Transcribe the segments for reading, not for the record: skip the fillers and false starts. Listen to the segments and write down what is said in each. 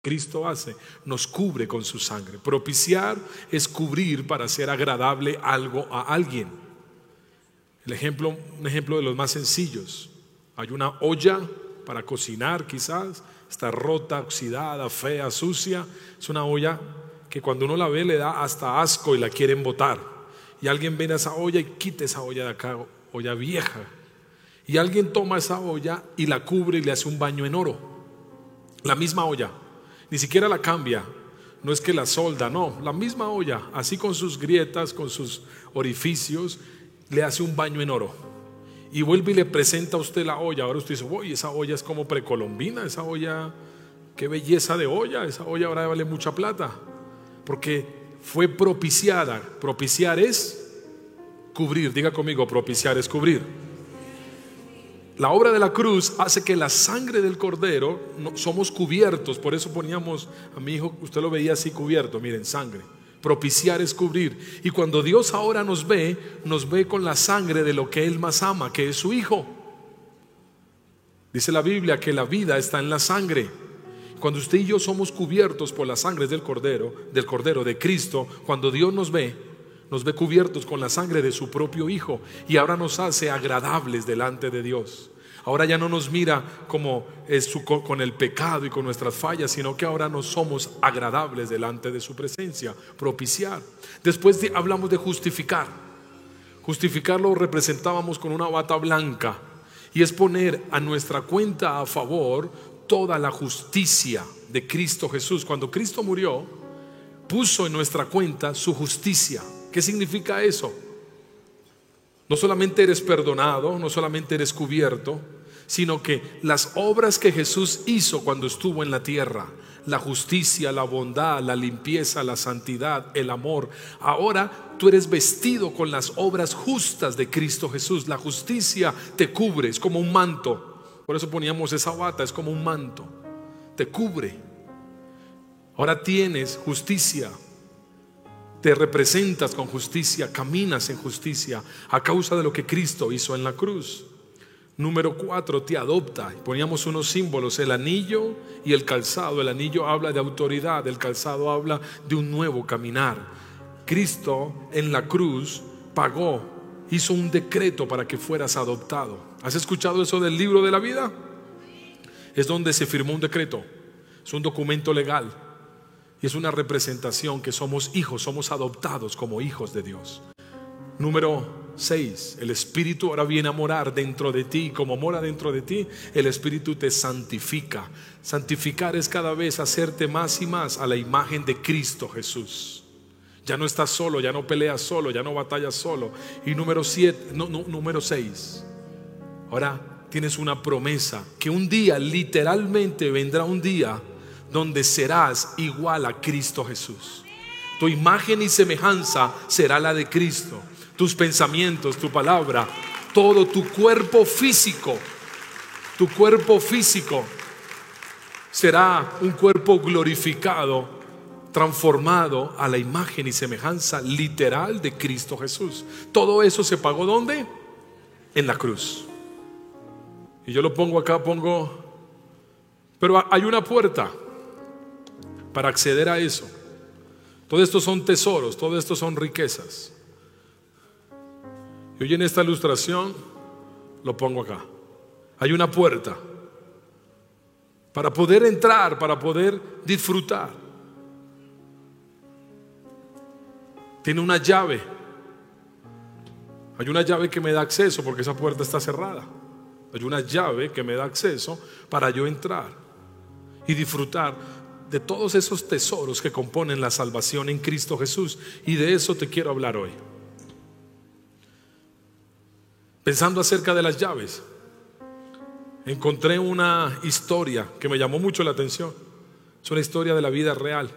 Cristo hace, nos cubre con su sangre. Propiciar es cubrir para hacer agradable algo a alguien. Un ejemplo de los más sencillos. Hay una olla para cocinar, quizás está rota, oxidada, fea, sucia. Es una olla que cuando uno la ve le da hasta asco y la quieren botar. Y alguien viene a esa olla y quita esa olla de acá, olla vieja. Y alguien toma esa olla y la cubre y le hace un baño en oro. La misma olla. Ni siquiera la cambia, no es que la solda, no, la misma olla, así con sus grietas, con sus orificios, le hace un baño en oro. Y vuelve y le presenta a usted la olla. Ahora usted dice, uy, esa olla es como precolombina, esa olla, qué belleza de olla, esa olla ahora vale mucha plata. Porque fue propiciada. Propiciar es cubrir, diga conmigo, propiciar es cubrir. La obra de la cruz hace que la sangre del cordero, somos cubiertos. Por eso poníamos a mi hijo, usted lo veía así cubierto, miren, sangre. Propiciar es cubrir. Y cuando Dios ahora nos ve con la sangre de lo que Él más ama, que es su Hijo. Dice la Biblia que la vida está en la sangre. Cuando usted y yo somos cubiertos por la sangre del cordero de Cristo, cuando Dios nos ve cubiertos con la sangre de su propio Hijo, y ahora nos hace agradables delante de Dios. Ahora ya no nos mira como con el pecado y con nuestras fallas, sino que ahora nos somos agradables delante de su presencia. Propiciar. Después hablamos de justificar. Justificar lo representábamos con una bata blanca, y es poner a nuestra cuenta a favor toda la justicia de Cristo Jesús. Cuando Cristo murió, puso en nuestra cuenta su justicia. ¿Qué significa eso? No solamente eres perdonado, no solamente eres cubierto, sino que las obras que Jesús hizo cuando estuvo en la tierra, la justicia, la bondad, la limpieza, la santidad, el amor, ahora tú eres vestido con las obras justas de Cristo Jesús. La justicia te cubre, es como un manto. Por eso poníamos esa bata, es como un manto, te cubre. Ahora tienes justicia. Te representas con justicia, caminas en justicia a causa de lo que Cristo hizo en la cruz. Número 4, te adopta. Poníamos unos símbolos, el anillo y el calzado. El anillo habla de autoridad, el calzado habla de un nuevo caminar. Cristo en la cruz pagó, hizo un decreto para que fueras adoptado. ¿Has escuchado eso del libro de la vida? Es donde se firmó un decreto, es un documento legal. Y es una representación que somos hijos, somos adoptados como hijos de Dios. Número 6, el Espíritu ahora viene a morar dentro de ti. Y como mora dentro de ti, el Espíritu te santifica. Santificar es cada vez hacerte más y más a la imagen de Cristo Jesús. Ya no estás solo, ya no peleas solo, ya no batallas solo. Y número 6, ahora tienes una promesa que un día, literalmente vendrá un día donde serás igual a Cristo Jesús. Tu imagen y semejanza será la de Cristo. Tus pensamientos, tu palabra, todo tu cuerpo físico será un cuerpo glorificado, transformado a la imagen y semejanza literal de Cristo Jesús. Todo eso se pagó ¿dónde? En la cruz. Y yo lo pongo acá, pero hay una puerta para acceder a eso. Todo esto son tesoros, todo esto son riquezas. Y hoy en esta ilustración lo pongo acá. Hay una puerta para poder entrar, para poder disfrutar. Tiene una llave. Hay una llave que me da acceso porque esa puerta está cerrada. Hay una llave que me da acceso para yo entrar y disfrutar de todos esos tesoros que componen la salvación en Cristo Jesús. Y de eso te quiero hablar hoy. Pensando acerca de las llaves, encontré una historia que me llamó mucho la atención. Es una historia de la vida real.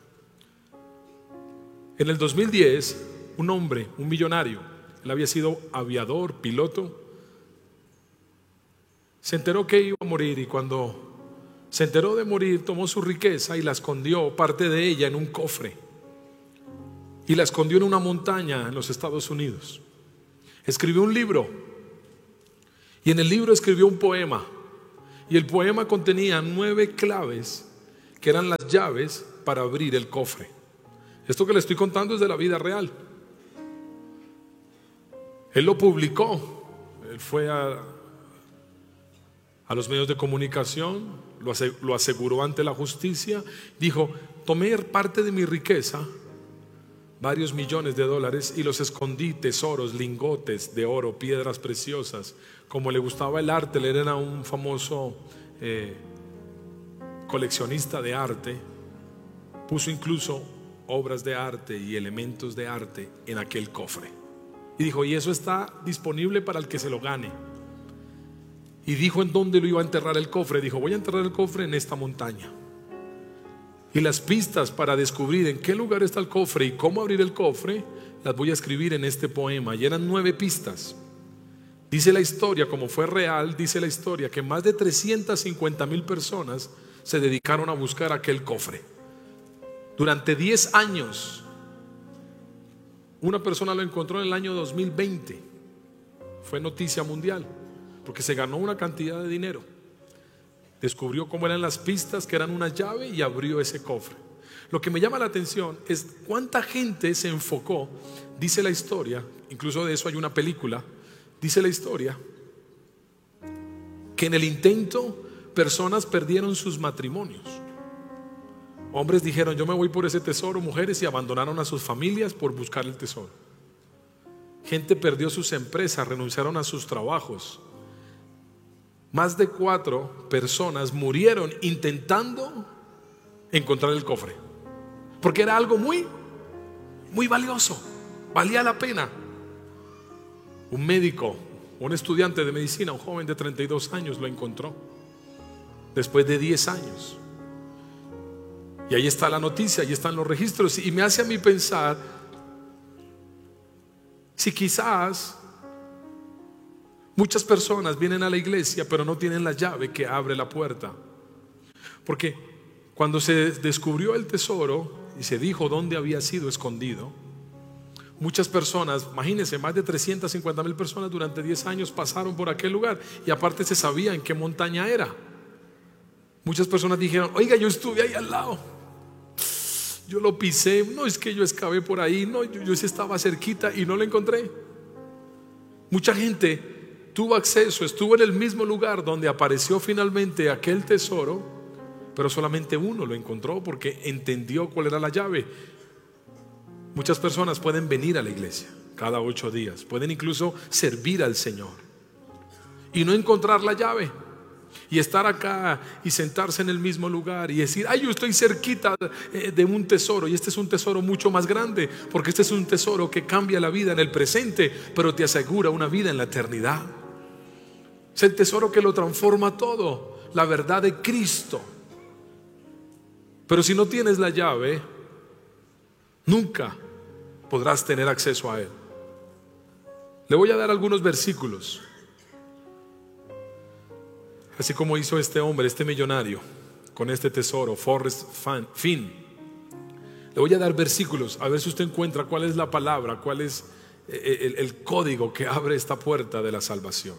En el 2010, un hombre, un millonario, él había sido aviador, piloto, se enteró que iba a morir, y cuando se enteró de morir, tomó su riqueza y la escondió, parte de ella, en un cofre, y la escondió en una montaña en los Estados Unidos. Escribió un libro, y en el libro escribió un poema, y el poema contenía 9 claves que eran las llaves para abrir el cofre. Esto que le estoy contando es de la vida real. Él lo publicó. Él fue a los medios de comunicación, lo aseguró ante la justicia. Dijo: tomé parte de mi riqueza, varios millones de dólares, y los escondí, tesoros, lingotes de oro, piedras preciosas. Como le gustaba el arte, él era un famoso coleccionista de arte. Puso incluso obras de arte y elementos de arte en aquel cofre. Y dijo: y eso está disponible para el que se lo gane. Y dijo en dónde lo iba a enterrar el cofre. Dijo: voy a enterrar el cofre en esta montaña. Y las pistas para descubrir en qué lugar está el cofre y cómo abrir el cofre las voy a escribir en este poema. Y eran 9 pistas. Dice la historia, como fue real, dice la historia que más de 350,000 personas se dedicaron a buscar aquel cofre. Durante 10 años. Una persona lo encontró en el año 2020. Fue noticia mundial porque se ganó una cantidad de dinero. Descubrió cómo eran las pistas, que eran una llave, y abrió ese cofre. Lo que me llama la atención es cuánta gente se enfocó. Dice la historia, incluso de eso hay una película. Dice la historia que en el intento personas perdieron sus matrimonios. Hombres dijeron: yo me voy por ese tesoro, mujeres, y abandonaron a sus familias por buscar el tesoro. Gente perdió sus empresas, renunciaron a sus trabajos. Más de 4 personas murieron intentando encontrar el cofre, porque era algo muy, muy valioso, valía la pena. Un médico, un estudiante de medicina, un joven de 32 años lo encontró después de 10 años. Y ahí está la noticia, ahí están los registros. Y me hace a mí pensar si quizás muchas personas vienen a la iglesia pero no tienen la llave que abre la puerta. Porque cuando se descubrió el tesoro y se dijo dónde había sido escondido, muchas personas, imagínense, más de 350,000 personas durante 10 años pasaron por aquel lugar. Y aparte se sabía en qué montaña era. Muchas personas dijeron: oiga, yo estuve ahí al lado, yo lo pisé, no es que yo excavé por ahí, no, yo sí estaba cerquita y no lo encontré. Mucha gente tuvo acceso, estuvo en el mismo lugar donde apareció finalmente aquel tesoro, pero solamente uno lo encontró porque entendió cuál era la llave. Muchas personas pueden venir a la iglesia cada 8 días, pueden incluso servir al Señor y no encontrar la llave. Y estar acá y sentarse en el mismo lugar y decir: ay, yo estoy cerquita de un tesoro. Y este es un tesoro mucho más grande, porque este es un tesoro que cambia la vida en el presente, pero te asegura una vida en la eternidad. Es el tesoro que lo transforma todo, la verdad de Cristo. Pero si no tienes la llave, nunca podrás tener acceso a él. Le voy a dar algunos versículos, así como hizo este hombre, este millonario, con este tesoro, Forrest Finn. Le voy a dar versículos, a ver si usted encuentra cuál es la palabra, cuál es el código que abre esta puerta de la salvación.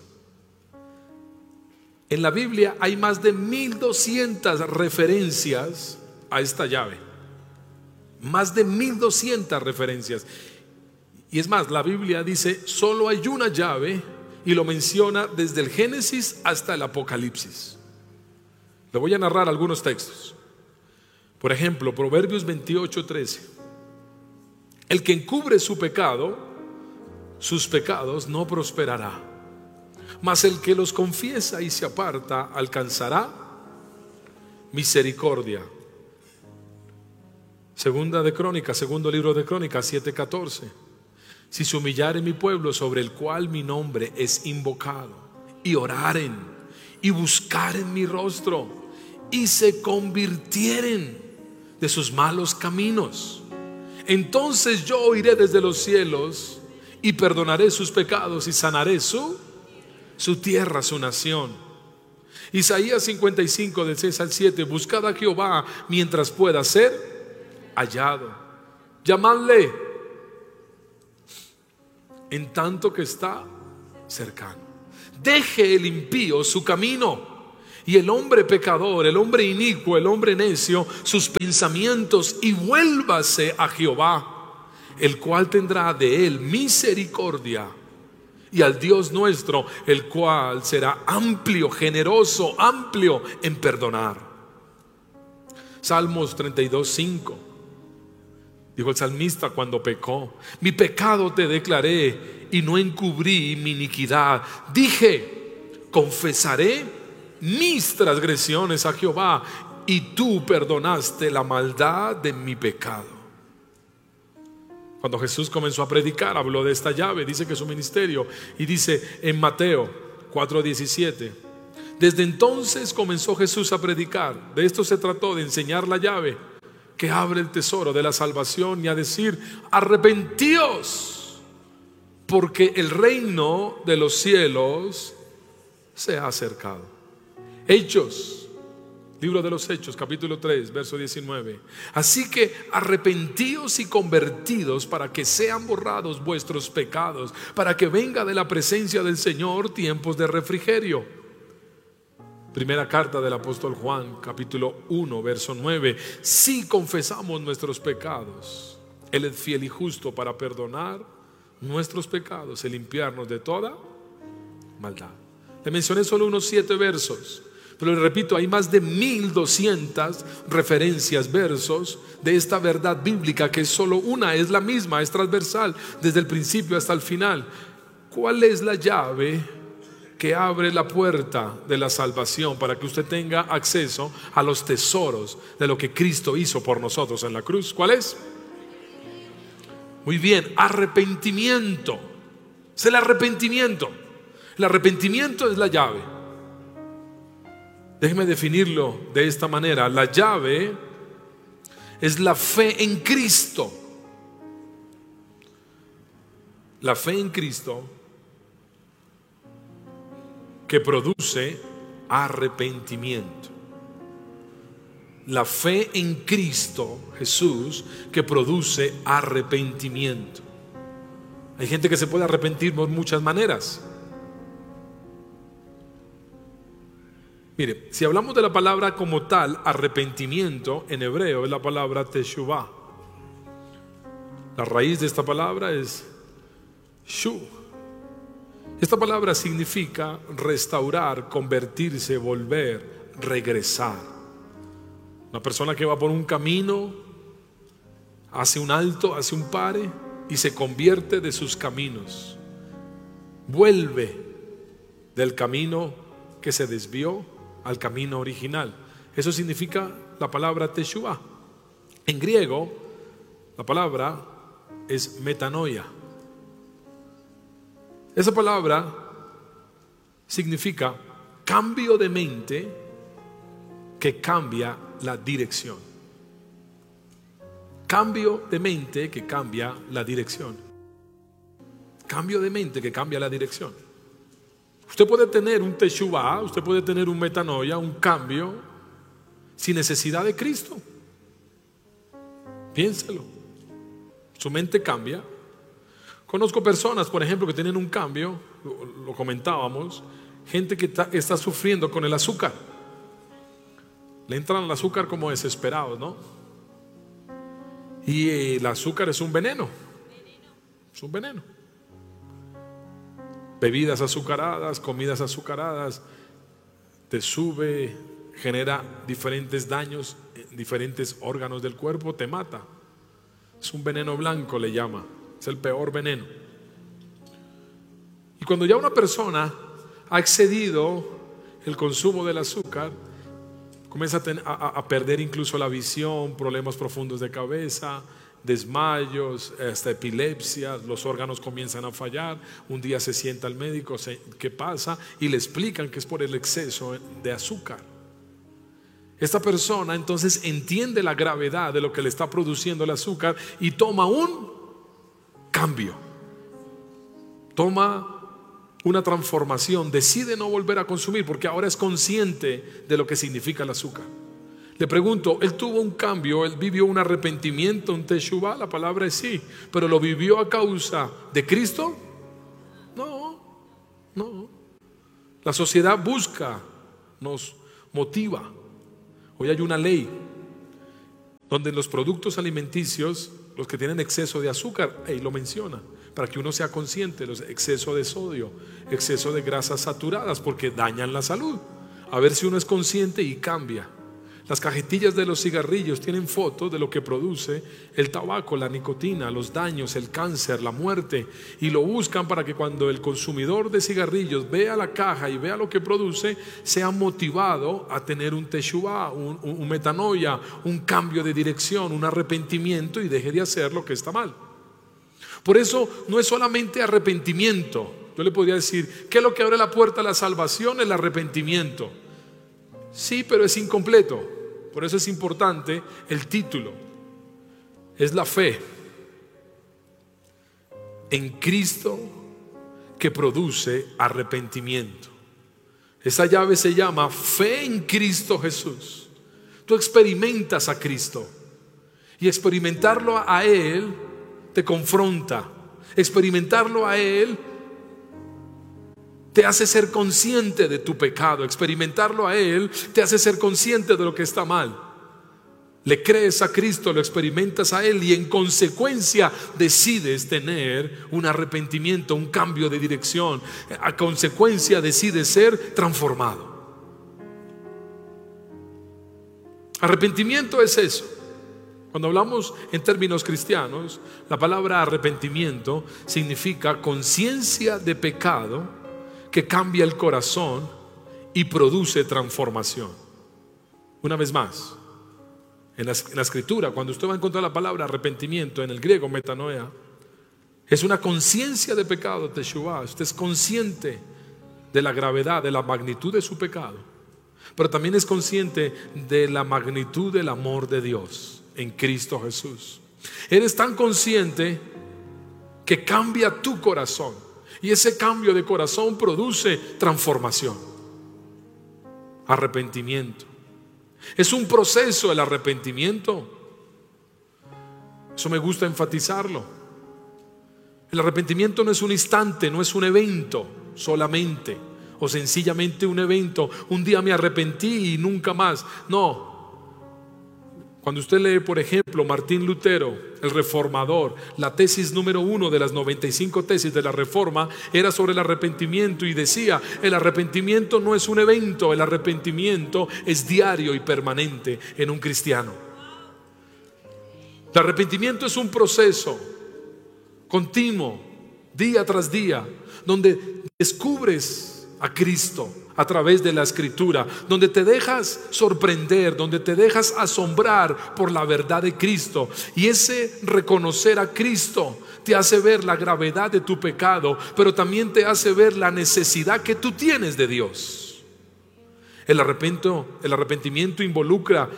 En la Biblia hay más de 1200 referencias a esta llave. Más de 1200 referencias. Y es más, la Biblia dice: solo hay una llave, y lo menciona desde el Génesis hasta el Apocalipsis. Le voy a narrar algunos textos. Por ejemplo, Proverbios 28:13. El que encubre su pecado, sus pecados no prosperará, mas el que los confiesa y se aparta alcanzará misericordia. Segundo libro de Crónicas 7:14. Si se humillare mi pueblo, sobre el cual mi nombre es invocado, y oraren y buscaren mi rostro, y se convirtieren de sus malos caminos, entonces yo oiré desde los cielos y perdonaré sus pecados y sanaré su tierra, su nación. Isaías 55 del 6 al 7. Buscad a Jehová mientras pueda ser hallado, llamadle en tanto que está cercano. Deje el impío su camino y el hombre pecador, el hombre inicuo, el hombre necio, sus pensamientos, y vuélvase a Jehová, el cual tendrá de él misericordia, y al Dios nuestro, el cual será amplio, generoso, amplio en perdonar. Salmos 32:5. Dijo el salmista cuando pecó: mi pecado te declaré y no encubrí mi iniquidad. Dije: confesaré mis transgresiones a Jehová, y tú perdonaste la maldad de mi pecado. Cuando Jesús comenzó a predicar, habló de esta llave. Dice que su ministerio, y dice en Mateo 4:17, desde entonces comenzó Jesús a predicar. De esto se trató, de enseñar la llave que abre el tesoro de la salvación, y a decir: arrepentíos, porque el reino de los cielos se ha acercado. Hechos, libro de los Hechos, capítulo 3, verso 19. Así que arrepentíos y convertidos, para que sean borrados vuestros pecados, para que venga de la presencia del Señor tiempos de refrigerio. Primera carta del apóstol Juan, capítulo 1, verso 9. Si confesamos nuestros pecados, Él es fiel y justo para perdonar nuestros pecados y limpiarnos de toda maldad. Le mencioné solo unos 7 versos, pero le repito, hay más de 1200 referencias, versos de esta verdad bíblica, que es solo una, es la misma, es transversal desde el principio hasta el final. ¿Cuál es la llave que abre la puerta de la salvación para que usted tenga acceso a los tesoros de lo que Cristo hizo por nosotros en la cruz? ¿Cuál es? Muy bien, arrepentimiento. Es el arrepentimiento. El arrepentimiento es la llave. Déjeme definirlo de esta manera. La llave es la fe en Cristo. La fe en Cristo que produce arrepentimiento. La fe en Cristo Jesús que produce arrepentimiento. Hay gente que se puede arrepentir por muchas maneras. Mire, si hablamos de la palabra como tal, arrepentimiento en hebreo es la palabra teshuvah. La raíz de esta palabra es shu. Esta palabra significa restaurar, convertirse, volver, regresar. Una persona que va por un camino, hace un alto, hace un pare y se convierte de sus caminos. Vuelve del camino que se desvió al camino original. Eso significa la palabra teshuvah. En griego, la palabra es metanoia. Esa palabra significa cambio de mente que cambia la dirección. Cambio de mente que cambia la dirección. Cambio de mente que cambia la dirección. Usted puede tener un teshuvah, usted puede tener un metanoia, un cambio, sin necesidad de Cristo. Piénselo. Su mente cambia. Conozco personas, por ejemplo, que tienen un cambio, lo comentábamos, gente que está sufriendo con el azúcar. Le entran al azúcar como desesperados, ¿no? Y el azúcar es un veneno. Es un veneno. Bebidas azucaradas, comidas azucaradas, te sube, genera diferentes daños en diferentes órganos del cuerpo, te mata. Es un veneno blanco, le llama. Es el peor veneno. Y cuando ya una persona ha excedido el consumo del azúcar, comienza a perder incluso la visión, problemas profundos de cabeza, desmayos, hasta epilepsia, los órganos comienzan a fallar. Un día se sienta el médico, ¿qué pasa? Y le explican que es por el exceso de azúcar. Esta persona entonces entiende la gravedad de lo que le está produciendo el azúcar y toma un cambio, toma una transformación, decide no volver a consumir porque ahora es consciente de lo que significa el azúcar. Le pregunto, ¿él tuvo un cambio? ¿Él vivió un arrepentimiento, un teshuvah? La palabra es sí, pero ¿lo vivió a causa de Cristo? No. La sociedad busca, nos motiva. Hoy hay una ley donde los productos alimenticios, los que tienen exceso de azúcar, lo menciona, para que uno sea consciente, los exceso de sodio, exceso de grasas saturadas, porque dañan la salud. A ver si uno es consciente y cambia. Las cajetillas de los cigarrillos tienen fotos de lo que produce el tabaco, la nicotina, los daños, el cáncer, la muerte, y lo buscan para que cuando el consumidor de cigarrillos vea la caja y vea lo que produce, sea motivado a tener un teshuvá, un metanoia, un cambio de dirección, un arrepentimiento, y deje de hacer lo que está mal. Por eso no es solamente arrepentimiento. Yo le podría decir, ¿qué es lo que abre la puerta a la salvación? El arrepentimiento. Sí, pero es incompleto. Por eso es importante el título. Es la fe en Cristo que produce arrepentimiento. Esa llave se llama fe en Cristo Jesús. Tú experimentas a Cristo, y experimentarlo a Él te confronta. Experimentarlo a Él te hace ser consciente de tu pecado. Experimentarlo a Él te hace ser consciente de lo que está mal. Le crees a Cristo, lo experimentas a Él, y en consecuencia decides tener un arrepentimiento, un cambio de dirección. A consecuencia decides ser transformado. Arrepentimiento es eso. Cuando hablamos en términos cristianos, la palabra arrepentimiento significa conciencia de pecado que cambia el corazón y produce transformación. Una vez más, en la escritura, cuando usted va a encontrar la palabra arrepentimiento, en el griego metanoia, es una conciencia de pecado, teshuvá. Usted es consciente de la gravedad, de la magnitud de su pecado, pero también es consciente de la magnitud del amor de Dios en Cristo Jesús. Eres tan consciente que cambia tu corazón. Y ese cambio de corazón produce transformación. Arrepentimiento. Es un proceso el arrepentimiento. Eso me gusta enfatizarlo. El arrepentimiento no es un instante, no es un evento solamente, o sencillamente un evento. Un día me arrepentí y nunca más. No. Cuando usted lee, por ejemplo, Martín Lutero, el reformador, la tesis número 1 de las 95 tesis de la Reforma era sobre el arrepentimiento, y decía: el arrepentimiento no es un evento, el arrepentimiento es diario y permanente en un cristiano. El arrepentimiento es un proceso continuo, día tras día, donde descubres a Cristo a través de la escritura, donde te dejas sorprender, donde te dejas asombrar por la verdad de Cristo. Y ese reconocer a Cristo te hace ver la gravedad de tu pecado, pero también te hace ver la necesidad que tú tienes de Dios. El arrepentimiento involucra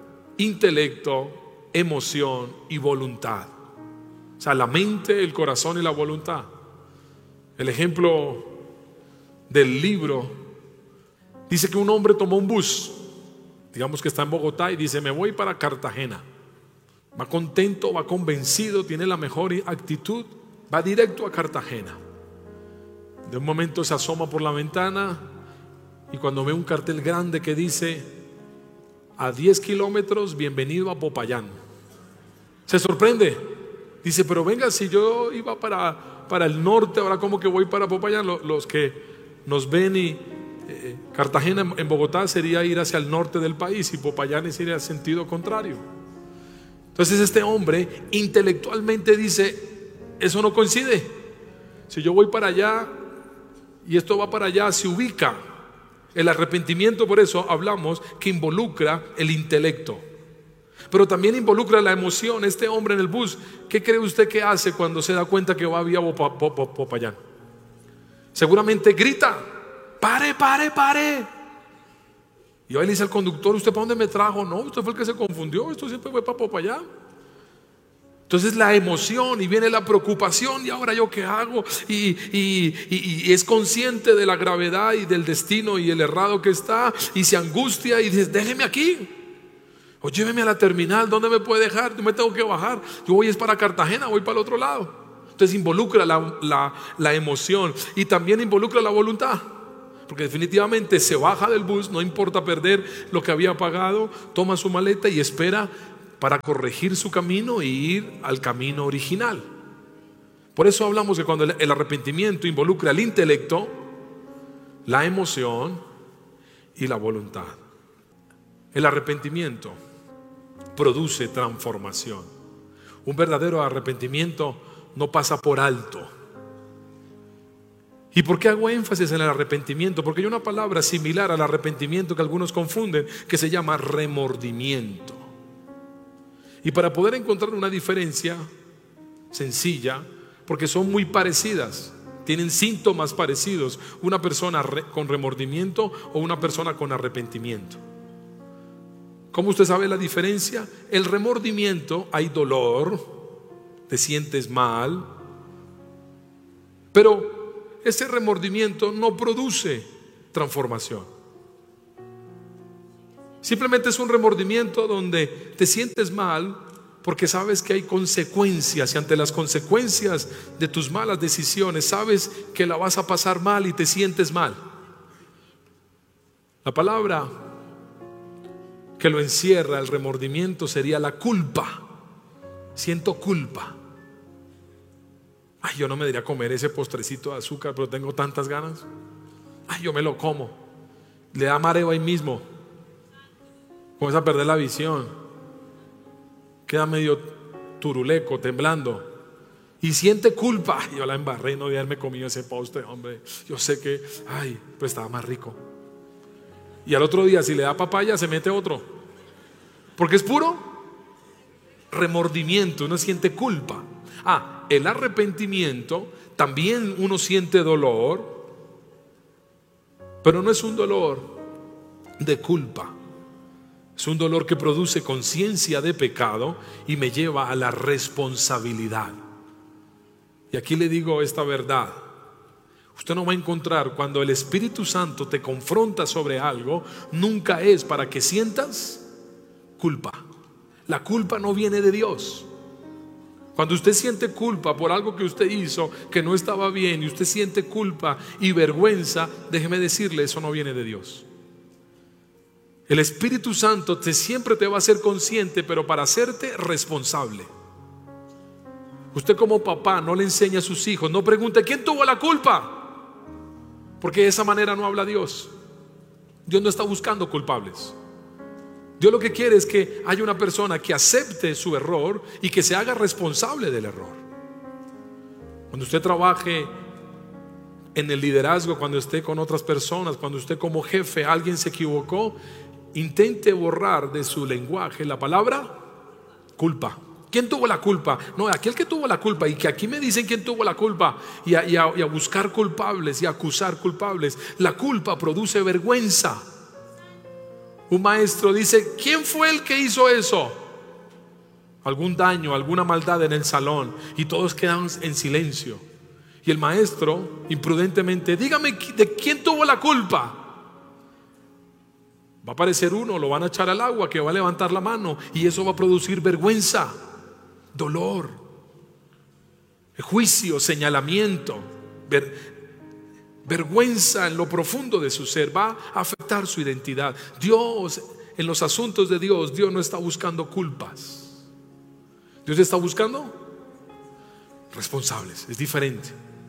intelecto, emoción y voluntad. O sea, la mente, el corazón y la voluntad. El ejemplo del libro dice que un hombre tomó un bus, digamos que está en Bogotá, y dice: me voy para Cartagena. Va contento, va convencido, tiene la mejor actitud, va directo a Cartagena. De un momento se asoma por la ventana, y cuando ve un cartel grande que dice: a 10 kilómetros, bienvenido a Popayán, se sorprende. Dice: pero venga, si yo iba para el norte, ahora como que voy para Popayán. Los que nos ven, y Cartagena en Bogotá sería ir hacia el norte del país, y Popayán es ir al sentido contrario. Entonces este hombre intelectualmente dice: eso no coincide. Si yo voy para allá y esto va para allá, se ubica. El arrepentimiento, por eso hablamos que involucra el intelecto, pero también involucra la emoción. Este hombre en el bus, ¿qué cree usted que hace cuando se da cuenta que va vía Popayán? Seguramente grita: pare, pare, pare. Y ahí le dice al conductor: ¿usted para dónde me trajo? No, usted fue el que se confundió, esto siempre fue para Popayán. Entonces la emoción, y viene la preocupación: ¿y ahora yo qué hago? Y es consciente de la gravedad y del destino y el errado que está, y se angustia y dice: déjeme aquí, o lléveme a la terminal. ¿Dónde me puede dejar? Yo me tengo que bajar, yo voy es para Cartagena, voy para el otro lado. Entonces involucra la emoción, y también involucra la voluntad. porque definitivamente se baja del bus, no importa perder lo que había pagado, toma su maleta y espera para corregir su camino e ir al camino original. Por eso hablamos que cuando el arrepentimiento involucra el intelecto, la emoción y la voluntad. El arrepentimiento produce transformación. Un verdadero arrepentimiento no pasa por alto. ¿Y por qué hago énfasis en el arrepentimiento? Porque hay una palabra similar al arrepentimiento que algunos confunden, que se llama remordimiento. Y para poder encontrar una diferencia sencilla, porque son muy parecidas, tienen síntomas parecidos, una persona con remordimiento o una persona con arrepentimiento. ¿Cómo usted sabe la diferencia? El remordimiento, hay dolor, te sientes mal, pero ese remordimiento no produce transformación. Simplemente es un remordimiento donde te sientes mal porque sabes que hay consecuencias, y ante las consecuencias de tus malas decisiones sabes que la vas a pasar mal y te sientes mal. La palabra que lo encierra, el remordimiento, sería la culpa. Siento culpa. Ay, yo no me diría comer ese postrecito de azúcar, pero tengo tantas ganas. Ay, yo me lo como. Le da mareo ahí mismo. Comienza a perder la visión. Queda medio turuleco, temblando. Y siente culpa. Ay, yo la embarré, no de haberme comido ese postre, hombre. Yo sé que, ay, pues estaba más rico. Y al otro día, si le da papaya, se mete otro. Porque es puro remordimiento. Uno siente culpa. El arrepentimiento, también uno siente dolor, pero no es un dolor de culpa. Es un dolor que produce conciencia de pecado y me lleva a la responsabilidad. Y aquí le digo esta verdad: usted no va a encontrar, cuando el Espíritu Santo te confronta sobre algo, nunca es para que sientas culpa. La culpa no viene de Dios. Cuando usted siente culpa por algo que usted hizo que no estaba bien, y usted siente culpa y vergüenza, déjeme decirle, eso no viene de Dios. El Espíritu Santo siempre te va a hacer consciente, pero para hacerte responsable. Usted como papá no le enseña a sus hijos, no pregunte ¿quién tuvo la culpa? Porque de esa manera no habla Dios. Dios no está buscando culpables. Dios lo que quiere es que haya una persona que acepte su error y que se haga responsable del error. Cuando usted trabaje en el liderazgo, cuando esté con otras personas, cuando usted como jefe, alguien se equivocó, intente borrar de su lenguaje la palabra culpa. ¿Quién tuvo la culpa? No, aquel que tuvo la culpa. Y que aquí me dicen quién tuvo la culpa, y a buscar culpables y a acusar culpables. La culpa produce vergüenza. Un maestro dice: ¿quién fue el que hizo eso? Algún daño, alguna maldad en el salón, y todos quedan en silencio. Y el maestro imprudentemente: dígame de quién tuvo la culpa. Va a aparecer uno, lo van a echar al agua, que va a levantar la mano, y eso va a producir vergüenza, dolor, juicio, señalamiento, vergüenza en lo profundo de su ser. Va a afectar su identidad. Dios, en los asuntos de Dios, Dios no está buscando culpas. Dios está buscando responsables. Es diferente.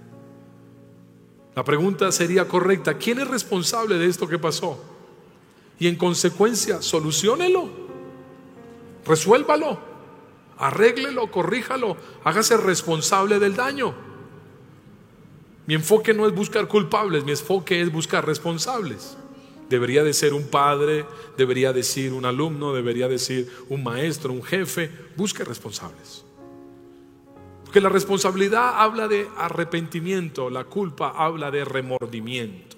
La pregunta sería correcta: ¿quién es responsable de esto que pasó? Y en consecuencia, soluciónelo, resuélvalo, arréglelo, corríjalo, hágase responsable del daño. Mi enfoque no es buscar culpables, mi enfoque es buscar responsables. Debería de ser un padre, debería decir un alumno, debería decir un maestro, un jefe. Busque responsables. Porque la responsabilidad habla de arrepentimiento, la culpa habla de remordimiento.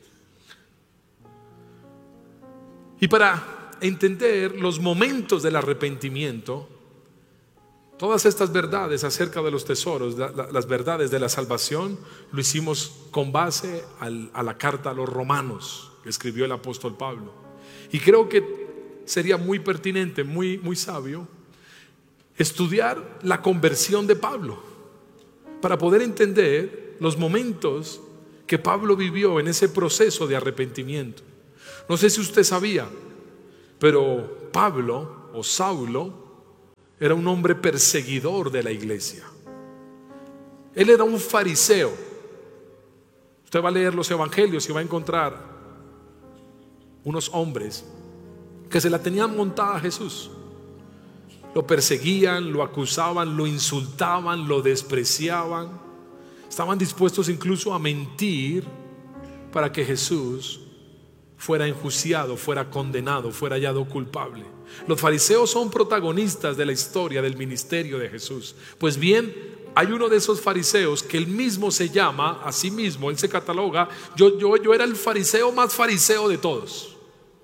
Y para entender los momentos del arrepentimiento, todas estas verdades acerca de los tesoros, las verdades de la salvación, lo hicimos con base a la carta a los Romanos que escribió el apóstol Pablo. Y creo que sería muy pertinente, muy sabio, estudiar la conversión de Pablo para poder entender los momentos que Pablo vivió en ese proceso de arrepentimiento. No sé si usted sabía, pero Pablo o Saulo era un hombre perseguidor de la iglesia. Él era un fariseo. Usted va a leer los evangelios y va a encontrar unos hombres que se la tenían montada a Jesús. Lo perseguían, lo acusaban, lo insultaban, lo despreciaban. Estaban dispuestos incluso a mentir para que Jesús fuera enjuiciado, fuera condenado, fuera hallado culpable. Los fariseos son protagonistas de la historia del ministerio de Jesús. Pues bien, hay uno de esos fariseos que él mismo se llama a sí mismo, él se cataloga: yo era el fariseo más fariseo de todos.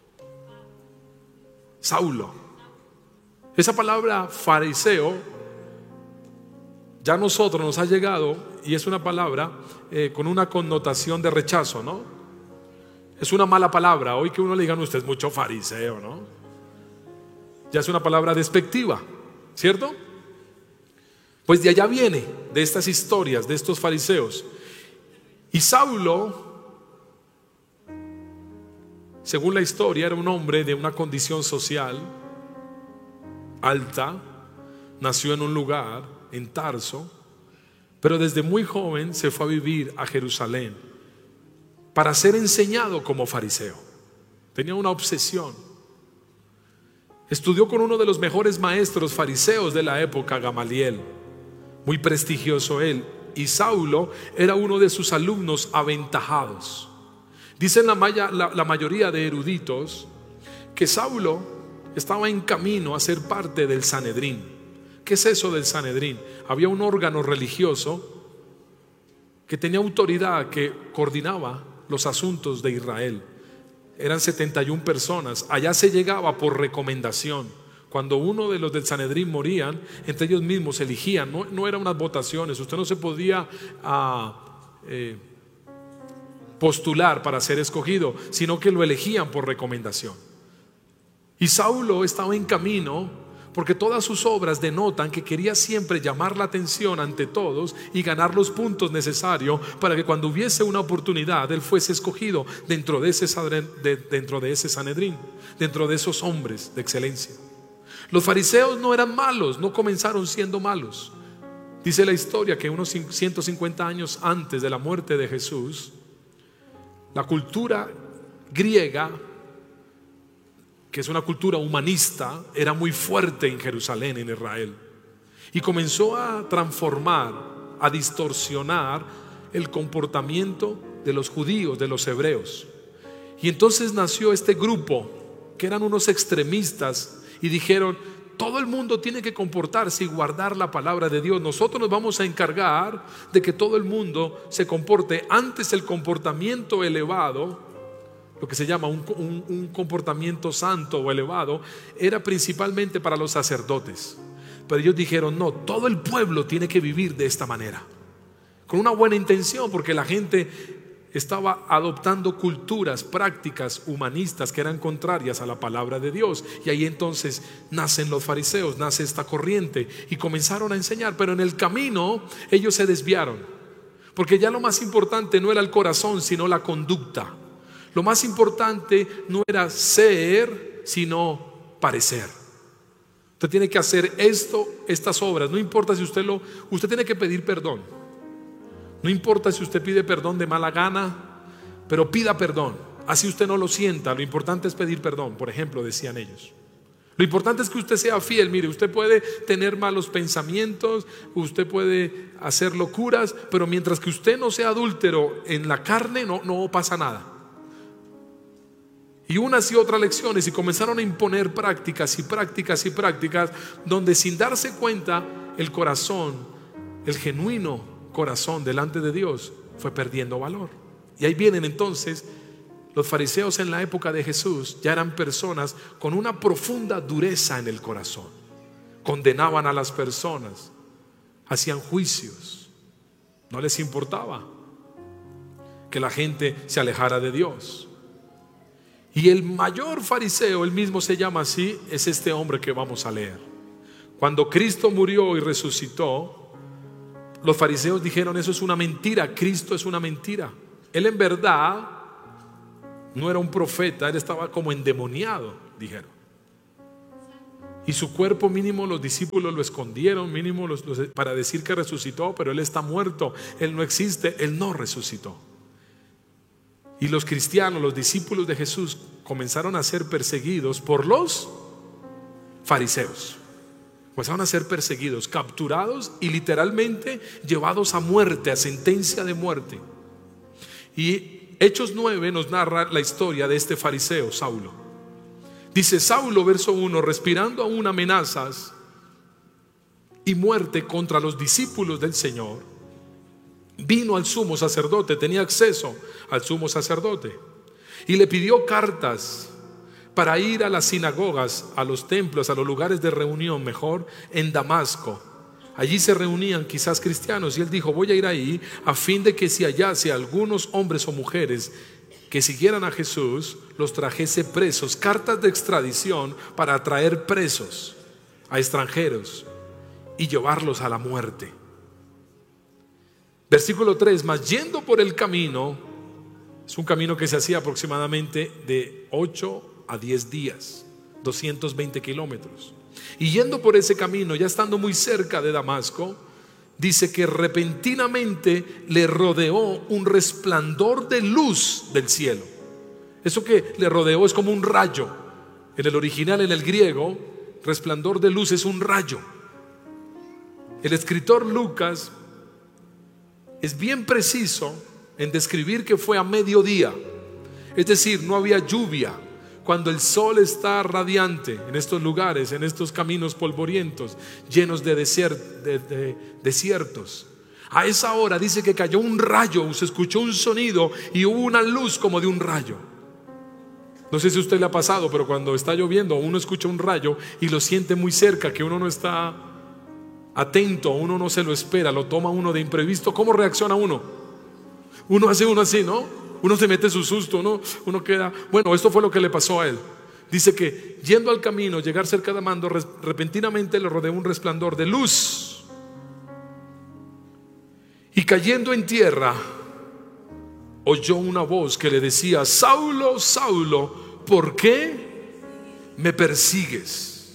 Saulo. Esa palabra fariseo ya a nosotros nos ha llegado y es una palabra con una connotación de rechazo, ¿no? Es una mala palabra. Hoy que uno le digan: usted es mucho fariseo, ¿no? Ya es una palabra despectiva, ¿cierto? Pues de allá viene, de estas historias, de estos fariseos. Y Saulo, según la historia, era un hombre de una condición social alta, nació en un lugar, en Tarso, pero desde muy joven se fue a vivir a Jerusalén para ser enseñado como fariseo. Tenía una obsesión. Estudió con uno de los mejores maestros fariseos de la época, Gamaliel, muy prestigioso él, y Saulo era uno de sus alumnos aventajados. Dicen la mayoría de eruditos que Saulo estaba en camino a ser parte del Sanedrín. ¿Qué es eso del Sanedrín? Había un órgano religioso que tenía autoridad, que coordinaba los asuntos de Israel. Eran 71 personas. Allá se llegaba por recomendación. Cuando uno de los del Sanedrín morían, entre ellos mismos eligían. No eran unas votaciones. Usted no se podía postular para ser escogido, sino que lo elegían por recomendación. Y Saulo estaba en camino porque todas sus obras denotan que quería siempre llamar la atención ante todos y ganar los puntos necesarios para que cuando hubiese una oportunidad él fuese escogido dentro de ese Sanedrín, dentro de esos hombres de excelencia. Los fariseos no eran malos, no comenzaron siendo malos. Dice la historia que unos 150 años antes de la muerte de Jesús, la cultura griega, que es una cultura humanista, era muy fuerte en Jerusalén, en Israel, y comenzó a transformar, a distorsionar el comportamiento de los judíos, de los hebreos. Y entonces nació este grupo que eran unos extremistas y dijeron: todo el mundo tiene que comportarse y guardar la palabra de Dios. Nosotros nos vamos a encargar de que todo el mundo se comporte. Antes el comportamiento elevado, lo que se llama un comportamiento santo o elevado, era principalmente para los sacerdotes. Pero ellos dijeron: no, todo el pueblo tiene que vivir de esta manera, con una buena intención, porque la gente estaba adoptando culturas, prácticas humanistas que eran contrarias a la palabra de Dios. Y ahí entonces nacen los fariseos, nace esta corriente y comenzaron a enseñar. Pero en el camino ellos se desviaron, porque ya lo más importante no era el corazón, sino la conducta. Lo más importante no era ser, sino parecer. Usted tiene que hacer estas obras. No importa si usted tiene que pedir perdón. No importa si usted pide perdón de mala gana, pero pida perdón. Así usted no lo sienta. Lo importante es pedir perdón, por ejemplo, decían ellos. Lo importante es que usted sea fiel. Mire, usted puede tener malos pensamientos, usted puede hacer locuras, pero mientras que usted no sea adúltero en la carne, no pasa nada. Y unas y otras lecciones, y comenzaron a imponer prácticas y prácticas y prácticas, donde sin darse cuenta el corazón, el genuino corazón delante de Dios, fue perdiendo valor. Y ahí vienen entonces los fariseos. En la época de Jesús ya eran personas con una profunda dureza en el corazón. Condenaban a las personas, hacían juicios, no les importaba que la gente se alejara de Dios. Y el mayor fariseo, él mismo se llama así, es este hombre que vamos a leer. Cuando Cristo murió y resucitó, los fariseos dijeron: eso es una mentira, Cristo es una mentira. Él en verdad no era un profeta, él estaba como endemoniado, dijeron. Y su cuerpo, mínimo los discípulos lo escondieron, mínimo para decir que resucitó, pero él está muerto, él no existe, él no resucitó. Y los cristianos, los discípulos de Jesús, comenzaron a ser perseguidos por los fariseos. Comenzaron a ser perseguidos, capturados y literalmente llevados a muerte, a sentencia de muerte. Y Hechos 9 nos narra la historia de este fariseo, Saulo. Dice Saulo, verso 1, respirando aún amenazas y muerte contra los discípulos del Señor, vino al sumo sacerdote, tenía acceso al sumo sacerdote, y le pidió cartas para ir a las sinagogas, a los templos, a los lugares de reunión, mejor, en Damasco. Allí se reunían quizás cristianos, y él dijo: voy a ir ahí a fin de que si hallase algunos hombres o mujeres que siguieran a Jesús, los trajese presos, cartas de extradición para traer presos a extranjeros y llevarlos a la muerte. Versículo 3, mas yendo por el camino, es un camino que se hacía aproximadamente de 8 a 10 días, 220 kilómetros. Y yendo por ese camino, ya estando muy cerca de Damasco, dice que repentinamente le rodeó un resplandor de luz del cielo. Eso que le rodeó es como un rayo. En el original, en el griego, resplandor de luz es un rayo. El escritor Lucas es bien preciso en describir que fue a mediodía, es decir, no había lluvia, cuando el sol está radiante en estos lugares, en estos caminos polvorientos, llenos de desiertos. A esa hora dice que cayó un rayo, se escuchó un sonido y hubo una luz como de un rayo. No sé si a usted le ha pasado, pero cuando está lloviendo uno escucha un rayo y lo siente muy cerca, que uno no está atento, uno no se lo espera, lo toma uno de imprevisto. ¿Cómo reacciona uno? Uno hace uno así, ¿no? Uno se mete su susto, ¿no? Uno queda... Bueno, esto fue lo que le pasó a él. Dice que yendo al camino, llegar cerca de Mando, repentinamente le rodeó un resplandor de luz. Y cayendo en tierra, oyó una voz que le decía: Saulo, Saulo, ¿por qué me persigues?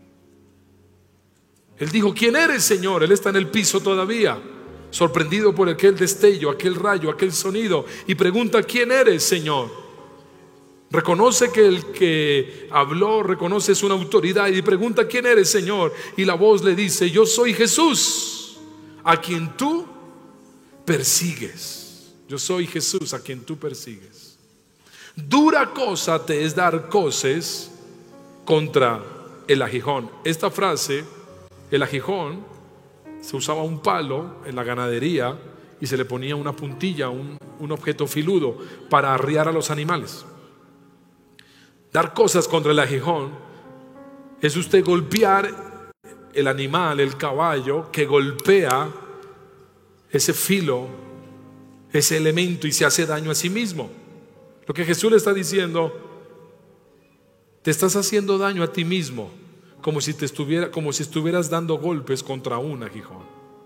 Él dijo: ¿quién eres, Señor? Él está en el piso todavía, sorprendido por aquel destello, aquel rayo, aquel sonido, y pregunta: ¿quién eres, Señor? Reconoce que el que habló reconoce su autoridad y pregunta: ¿quién eres, Señor? Y la voz le dice: yo soy Jesús, a quien tú persigues. Yo soy Jesús, a quien tú persigues. Dura cosa te es dar coces contra el aguijón. Esta frase, el aguijón, se usaba un palo en la ganadería y se le ponía una puntilla, un objeto filudo para arriar a los animales. Dar cosas contra el aguijón es usted golpear el animal, el caballo, que golpea ese filo, ese elemento, y se hace daño a sí mismo. Lo que Jesús le está diciendo: te estás haciendo daño a ti mismo, como si estuvieras dando golpes contra un aguijón.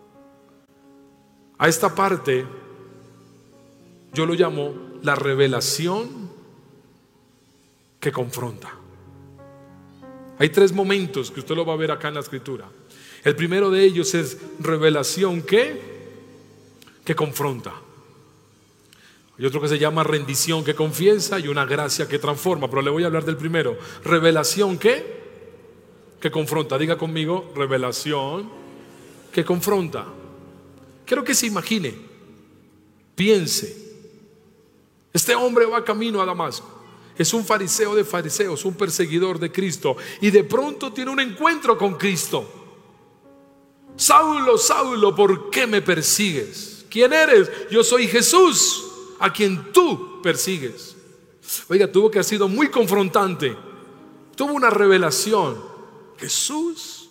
A esta parte yo lo llamo la revelación que confronta. Hay 3 momentos que usted lo va a ver acá en la escritura. El primero de ellos es revelación que confronta. Hay otro que se llama rendición que confiesa y una gracia que transforma, pero le voy a hablar del primero. Revelación que confronta. Diga conmigo: revelación que confronta. Quiero que se imagine, piense. Este hombre va camino a Damasco. Es un fariseo de fariseos, un perseguidor de Cristo, y de pronto tiene un encuentro con Cristo. Saulo, Saulo, ¿por qué me persigues? ¿Quién eres? Yo soy Jesús, a quien tú persigues. Oiga, tuvo que haber sido muy confrontante. Tuvo una revelación. Jesús.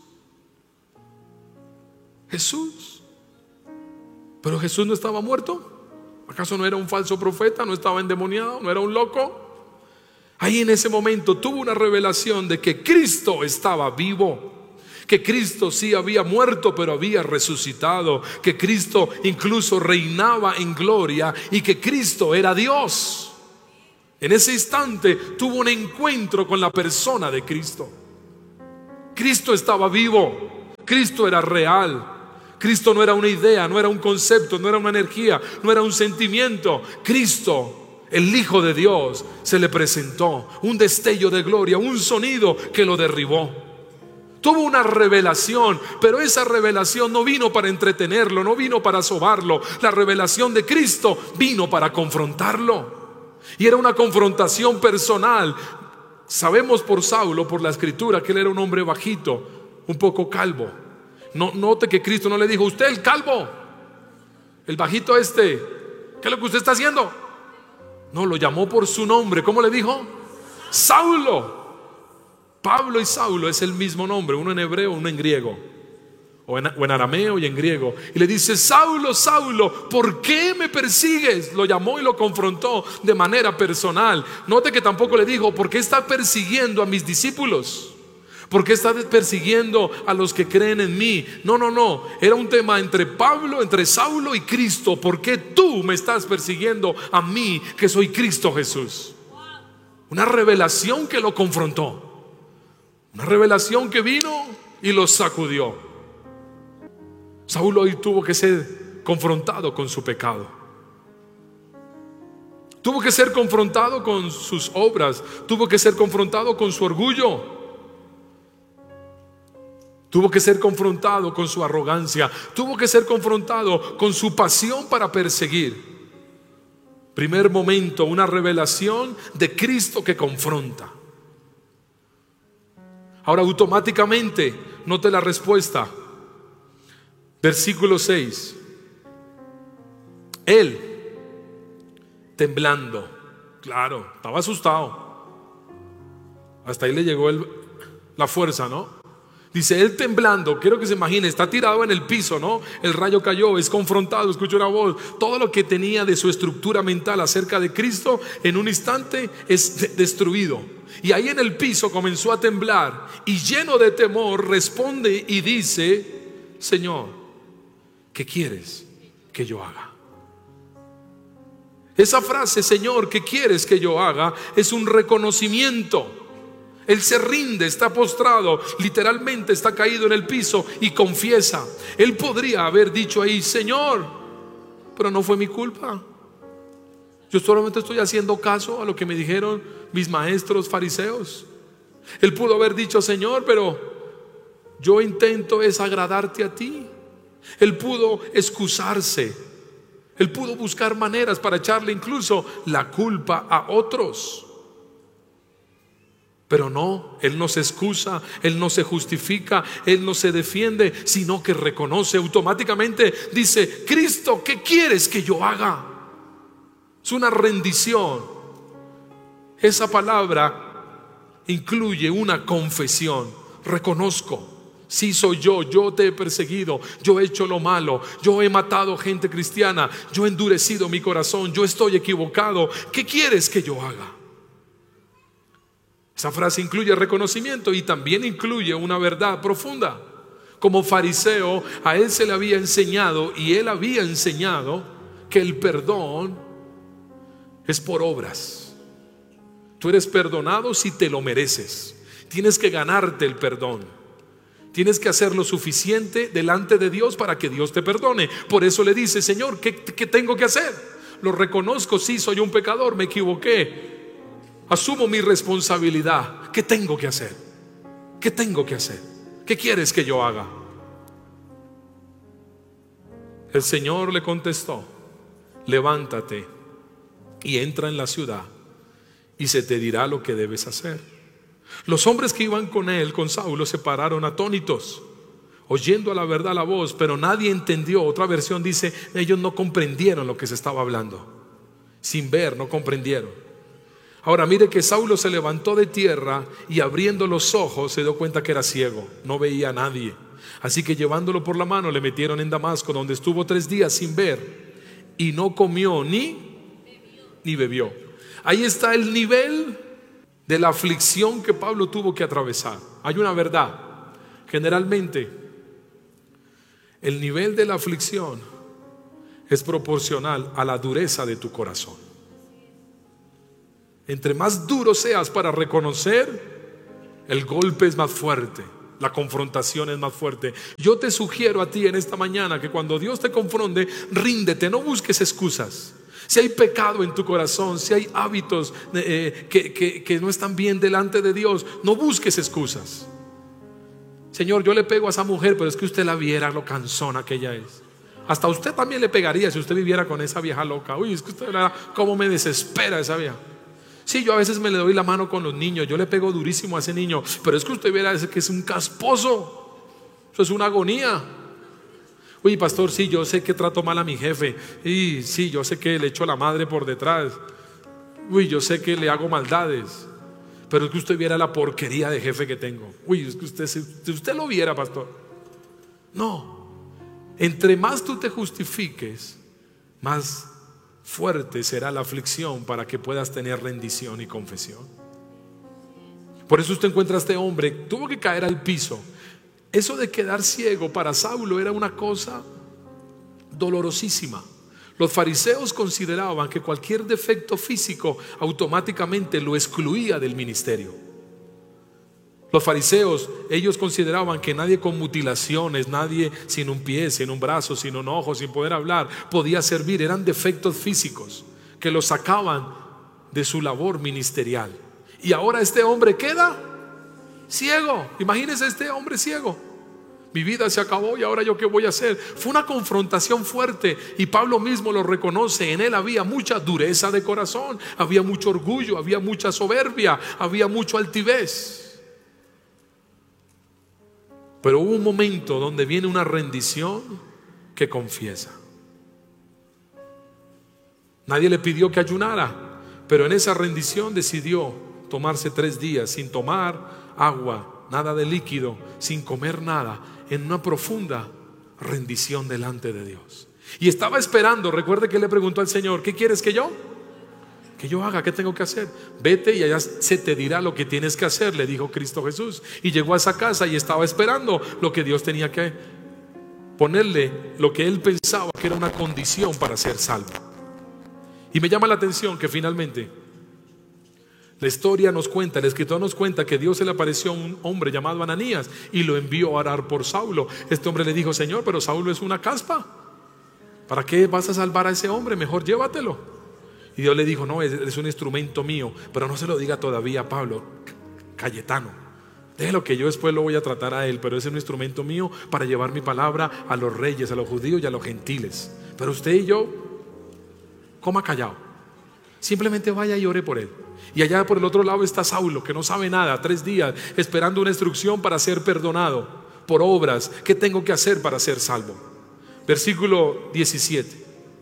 Pero Jesús no estaba muerto. ¿Acaso no era un falso profeta? ¿No estaba endemoniado? ¿No era un loco? Ahí en ese momento tuvo una revelación de que Cristo estaba vivo, que Cristo sí había muerto, pero había resucitado, que Cristo incluso reinaba en gloria y que Cristo era Dios. En ese instante tuvo un encuentro con la persona de Cristo. Cristo estaba vivo, Cristo era real. Cristo no era una idea, no era un concepto, no era una energía, no era un sentimiento. Cristo, el Hijo de Dios, se le presentó un destello de gloria, un sonido que lo derribó. Tuvo una revelación, pero esa revelación no vino para entretenerlo, no vino para sobarlo. La revelación de Cristo vino para confrontarlo. Y era una confrontación personal. Sabemos por Saulo, por la escritura, que él era un hombre bajito, un poco calvo. Note que Cristo no le dijo: usted el calvo, el bajito este, ¿qué es lo que usted está haciendo? No, lo llamó por su nombre. ¿Cómo le dijo? Saulo. Pablo y Saulo es el mismo nombre, uno en hebreo, uno en griego, o en arameo y en griego. Y le dice: Saulo, Saulo, ¿por qué me persigues? Lo llamó y lo confrontó de manera personal. Note que tampoco le dijo: ¿por qué está persiguiendo a mis discípulos? ¿Por qué está persiguiendo a los que creen en mí? No. Era un tema entre Pablo, entre Saulo y Cristo. ¿Por qué tú me estás persiguiendo a mí, que soy Cristo Jesús? Una revelación que lo confrontó. Una revelación que vino y lo sacudió. Saulo hoy tuvo que ser confrontado con su pecado. Tuvo que ser confrontado con sus obras. Tuvo que ser confrontado con su orgullo. Tuvo que ser confrontado con su arrogancia. Tuvo que ser confrontado con su pasión para perseguir. Primer momento, una revelación de Cristo que confronta. Ahora automáticamente, note la respuesta. Versículo 6. Él, temblando, claro, estaba asustado. Hasta ahí le llegó la fuerza, ¿no? Dice: él temblando, quiero que se imagine, está tirado en el piso, ¿no? El rayo cayó, es confrontado, escucha una voz. Todo lo que tenía de su estructura mental acerca de Cristo en un instante es destruido. Y ahí en el piso comenzó a temblar y lleno de temor responde y dice: Señor, ¿qué quieres que yo haga? Esa frase, Señor, ¿qué quieres que yo haga?, es un reconocimiento. Él se rinde, está postrado, literalmente está caído en el piso y confiesa. Él podría haber dicho ahí: Señor, pero no fue mi culpa. Yo solamente estoy haciendo caso a lo que me dijeron mis maestros fariseos. Él pudo haber dicho: Señor, pero yo intento es agradarte a ti. Él pudo excusarse. Él pudo buscar maneras para echarle incluso la culpa a otros. Pero no, Él no se excusa, Él no se justifica, Él no se defiende, sino que reconoce automáticamente. Dice: Cristo, ¿qué quieres que yo haga? Es una rendición. Esa palabra incluye una confesión. Reconozco, sí soy yo te he perseguido, yo he hecho lo malo, yo he matado gente cristiana, yo he endurecido mi corazón, yo estoy equivocado. ¿Qué quieres que yo haga? Esa frase incluye reconocimiento y también incluye una verdad profunda. Como fariseo, a él se le había enseñado, y él había enseñado, que el perdón es por obras. Tú eres perdonado si te lo mereces. Tienes que ganarte el perdón. Tienes que hacer lo suficiente delante de Dios para que Dios te perdone. Por eso le dice: Señor, ¿qué tengo que hacer? Lo reconozco, sí, soy un pecador, me equivoqué. Asumo mi responsabilidad. ¿Qué tengo que hacer? ¿Qué tengo que hacer? ¿Qué quieres que yo haga? El Señor le contestó: levántate y entra en la ciudad y se te dirá lo que debes hacer. Los hombres que iban con él, con Saulo, se pararon atónitos, oyendo a la verdad la voz, pero nadie entendió. Otra versión dice: ellos no comprendieron lo que se estaba hablando. Sin ver, no comprendieron. Ahora mire que Saulo se levantó de tierra y abriendo los ojos se dio cuenta que era ciego, no veía a nadie. Así que llevándolo por la mano le metieron en Damasco, donde estuvo 3 días sin ver, y no comió ni bebió. Ahí está el nivel de la aflicción que Pablo tuvo que atravesar. Hay una verdad: Generalmente, el nivel de la aflicción es proporcional a la dureza de tu corazón. Entre más duro seas para reconocer, el golpe es más fuerte, la confrontación es más fuerte. Yo te sugiero a ti en esta mañana que cuando Dios te confronte, ríndete, no busques excusas. Si hay pecado en tu corazón, si hay hábitos que no están bien delante de Dios, no busques excusas. Señor, yo le pego a esa mujer, pero es que usted la viera lo cansona que ella es. Hasta usted también le pegaría si usted viviera con esa vieja loca. Uy, es que usted verá cómo me desespera esa vieja. Sí, yo a veces me le doy la mano con los niños, yo le pego durísimo a ese niño, pero es que usted verá que es un casposo. Eso es una agonía. Uy, pastor, sí, yo sé que trato mal a mi jefe. Y sí, yo sé que le echo la madre por detrás. Uy, yo sé que le hago maldades. Pero es que usted viera la porquería de jefe que tengo. Uy, es que si usted lo viera, pastor. No. Entre más tú te justifiques, más fuerte será la aflicción para que puedas tener rendición y confesión. Por eso usted encuentra a este hombre, tuvo que caer al piso. Eso de quedar ciego para Saulo era una cosa dolorosísima. Los fariseos consideraban que cualquier defecto físico automáticamente lo excluía del ministerio. Los fariseos, ellos consideraban que nadie con mutilaciones, nadie sin un pie, sin un brazo, sin un ojo, sin poder hablar, podía servir. Eran defectos físicos que los sacaban de su labor ministerial. Y ahora este hombre queda ciego. Imagínense este hombre ciego. Mi vida se acabó y ahora yo qué voy a hacer. Fue una confrontación fuerte y Pablo mismo lo reconoce. En él había mucha dureza de corazón, había mucho orgullo, había mucha soberbia, había mucho altivez. Pero hubo un momento donde viene una rendición que confiesa. Nadie le pidió que ayunara, pero en esa rendición decidió tomarse 3 días sin tomar agua, nada de líquido, sin comer nada, en una profunda rendición delante de Dios. Y estaba esperando. Recuerde que le preguntó al Señor: ¿qué quieres que yo haga? ¿Qué tengo que hacer? Vete y allá se te dirá lo que tienes que hacer, le dijo Cristo Jesús. Y llegó a esa casa y estaba esperando lo que Dios tenía que ponerle, lo que él pensaba que era una condición para ser salvo. Y me llama la atención que finalmente la historia nos cuenta, el escritor nos cuenta que Dios se le apareció a un hombre llamado Ananías y lo envió a orar por Saulo. Este hombre le dijo: Señor, pero Saulo es una caspa, ¿para qué vas a salvar a ese hombre? Mejor llévatelo. Y Dios le dijo: no, es un instrumento mío, pero no se lo diga todavía a Pablo, Cayetano, déjelo que yo después lo voy a tratar a él, pero es un instrumento mío para llevar mi palabra a los reyes, a los judíos y a los gentiles. Pero usted y yo, coma callado, simplemente vaya y ore por él. Y allá por el otro lado está Saulo, que no sabe nada, 3 días esperando una instrucción para ser perdonado por obras. ¿Qué tengo que hacer para ser salvo? Versículo 17.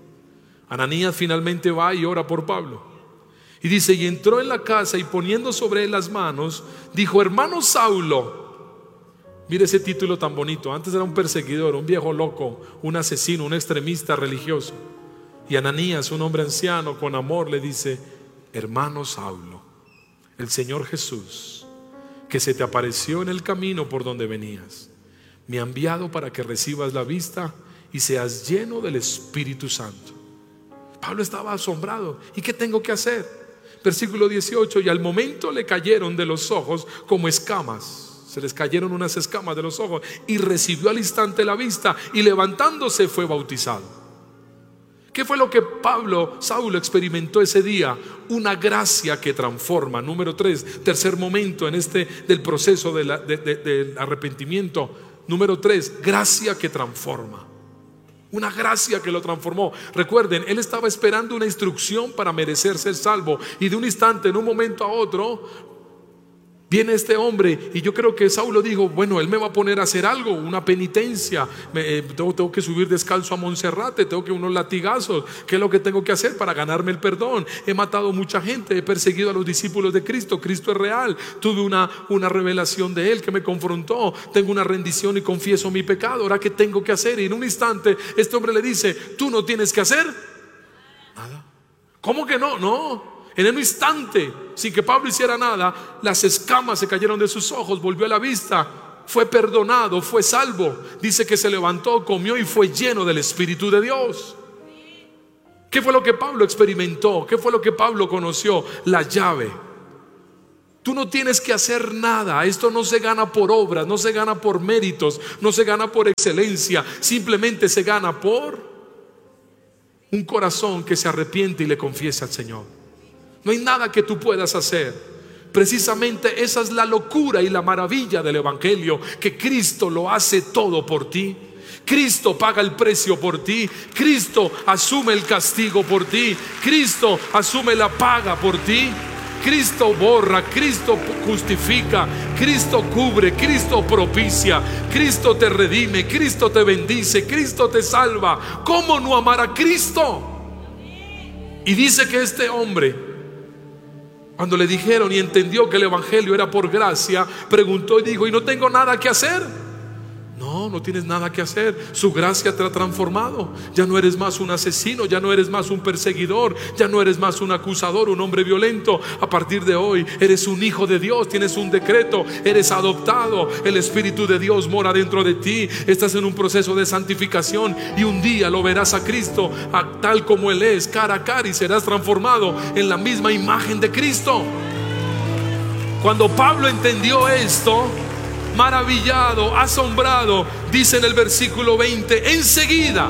Ananías finalmente va y ora por Pablo. Y dice: y entró en la casa y poniendo sobre él las manos, dijo: hermano Saulo. Mire ese título tan bonito. Antes era un perseguidor, un viejo loco, un asesino, un extremista religioso. Y Ananías, un hombre anciano, con amor le dice: hermano Saulo, el Señor Jesús, que se te apareció en el camino por donde venías, me ha enviado para que recibas la vista y seas lleno del Espíritu Santo. Pablo estaba asombrado. ¿Y qué tengo que hacer? Versículo 18. Y al momento le cayeron de los ojos como escamas. Se les cayeron unas escamas de los ojos y recibió al instante la vista y levantándose fue bautizado. ¿Qué fue lo que Saulo experimentó ese día? Una gracia que transforma. Número 3, tercer momento en del proceso del arrepentimiento. Número 3, gracia que transforma. Una gracia que lo transformó. Recuerden, él estaba esperando una instrucción para merecer ser salvo. Y de un instante, en un momento a otro, viene este hombre. Y yo creo que Saulo dijo: bueno, él me va a poner a hacer algo, una penitencia. Tengo que subir descalzo a Monserrate, tengo que unos latigazos. ¿Qué es lo que tengo que hacer para ganarme el perdón? He matado mucha gente, he perseguido a los discípulos de Cristo. Cristo es real. Tuve una revelación de él que me confrontó. Tengo una rendición y confieso mi pecado. Ahora, ¿qué tengo que hacer? Y en un instante este hombre le dice: tú no tienes que hacer nada. ¿Cómo que no? No. En un instante, sin que Pablo hiciera nada, las escamas se cayeron de sus ojos, volvió a la vista fue perdonado, fue salvo. Dice que se levantó, comió y fue lleno del Espíritu de Dios. ¿Qué fue lo que Pablo experimentó? ¿Qué fue lo que Pablo conoció? La llave. Tú no tienes que hacer nada. Esto no se gana por obras, no se gana por méritos, no se gana por excelencia. Simplemente se gana por un corazón que se arrepiente y le confiesa al Señor. No hay nada que tú puedas hacer. Precisamente esa es la locura y la maravilla del Evangelio, que Cristo lo hace todo por ti. Cristo paga el precio por ti. Cristo asume el castigo por ti. Cristo asume la paga por ti. Cristo borra, Cristo justifica, Cristo cubre, Cristo propicia, Cristo te redime, Cristo te bendice, Cristo te salva. ¿Cómo no amar a Cristo? Y dice que este hombre, cuando le dijeron y entendió que el Evangelio era por gracia, preguntó y dijo: ¿y no tengo nada que hacer? No, no tienes nada que hacer. Su gracia te ha transformado. Ya no eres más un asesino, ya no eres más un perseguidor, ya no eres más un acusador, un hombre violento. A partir de hoy eres un hijo de Dios, tienes un decreto, eres adoptado. El Espíritu de Dios mora dentro de ti. Estás en un proceso de santificación y un día lo verás a Cristo tal como Él es, cara a cara, y serás transformado en la misma imagen de Cristo. Cuando Pablo entendió esto, maravillado, asombrado, dice en el versículo 20, enseguida,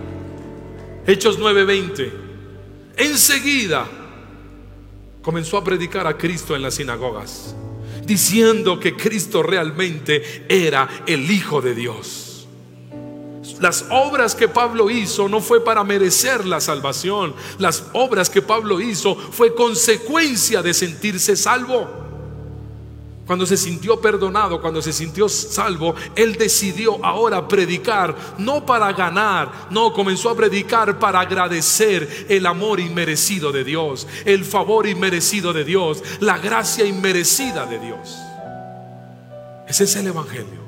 Hechos 9:20, enseguida comenzó a predicar a Cristo en las sinagogas, diciendo que Cristo realmente era el Hijo de Dios. Las obras que Pablo hizo no fue para merecer la salvación. Las obras que Pablo hizo fue consecuencia de sentirse salvo. Cuando se sintió perdonado, cuando se sintió salvo, él decidió ahora predicar, no para ganar, no, comenzó a predicar para agradecer el amor inmerecido de Dios, el favor inmerecido de Dios, la gracia inmerecida de Dios. Ese es el Evangelio.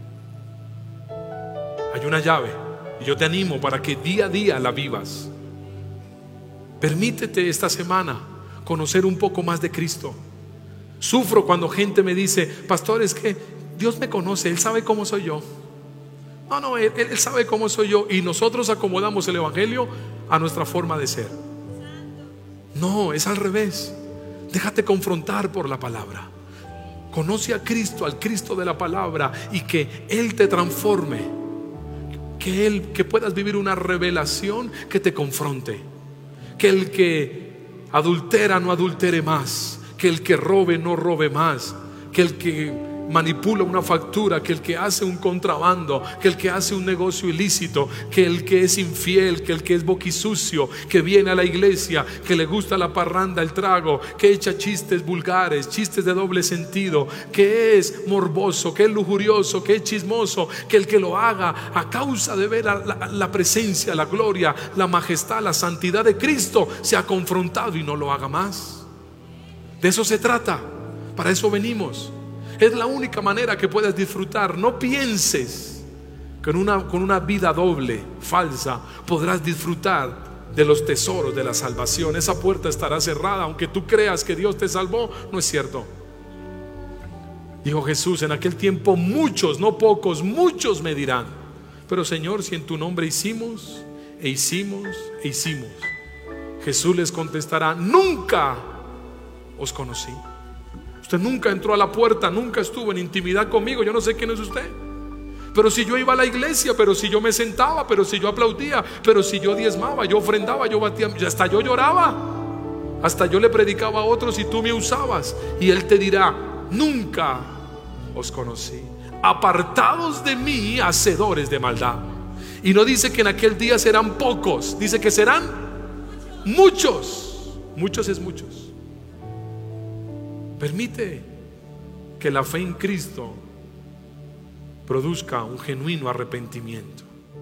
Hay una llave y yo te animo para que día a día la vivas. Permítete esta semana conocer un poco más de Cristo. Sufro cuando gente me dice: pastor, es que Dios me conoce, Él sabe cómo soy yo. No, Él sabe cómo soy yo, y nosotros acomodamos el Evangelio a nuestra forma de ser. No, es al revés. Déjate confrontar por la palabra. Conoce a Cristo, al Cristo de la palabra, y que Él te transforme. Que puedas vivir una revelación que te confronte. Que el que adultera no adultere más. Que el que robe no robe más. Que el que manipula una factura, que el que hace un contrabando, que el que hace un negocio ilícito, que el que es infiel, que el que es boquisucio, que viene a la iglesia, que le gusta la parranda, el trago, que echa chistes vulgares, chistes de doble sentido, que es morboso, que es lujurioso, que es chismoso, que el que lo haga a causa de ver la presencia, la gloria, la majestad, la santidad de Cristo, sea confrontado y no lo haga más. De eso se trata. Para eso venimos. Es la única manera que puedas disfrutar. No pienses que con una vida doble, falsa, podrás disfrutar de los tesoros de la salvación. Esa puerta estará cerrada. Aunque tú creas que Dios te salvó, no es cierto. Dijo Jesús: en aquel tiempo muchos, no pocos, muchos me dirán: pero Señor, si en tu nombre hicimos. Jesús les contestará: nunca os conocí. Usted nunca entró a la puerta, nunca estuvo en intimidad conmigo. Yo no sé quién es usted. Pero si yo iba a la iglesia, pero si yo me sentaba, pero si yo aplaudía, pero si yo diezmaba, yo ofrendaba, yo batía, hasta yo lloraba, hasta yo le predicaba a otros y tú me usabas. Y Él te dirá: nunca os conocí. Apartados de mí, hacedores de maldad. Y no dice que en aquel día serán pocos, dice que serán muchos. Muchos es muchos. Permite que la fe en Cristo produzca un genuino arrepentimiento.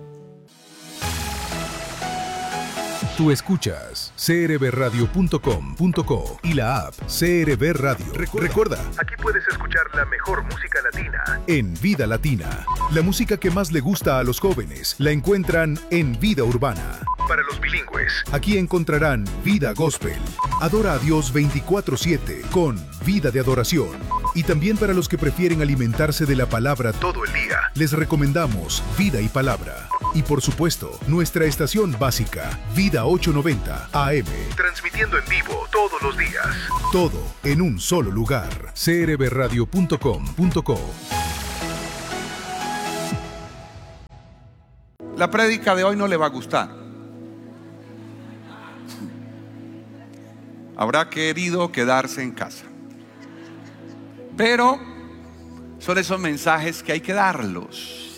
Tú escuchas crbradio.com.co y la app CRB Radio. Recuerda, aquí puedes escuchar la mejor música latina en Vida Latina. La música que más le gusta a los jóvenes la encuentran en Vida Urbana. Para los bilingües, aquí encontrarán Vida Gospel. Adora a Dios 24/7 con Vida de Adoración. Y también para los que prefieren alimentarse de la palabra todo el día, les recomendamos Vida y Palabra. Y por supuesto, nuestra estación básica, Vida 890 AM. Transmitiendo en vivo todos los días. Todo en un solo lugar. crbradio.com.co. La prédica de hoy no le va a gustar. Habrá querido quedarse en casa. Pero son esos mensajes que hay que darlos.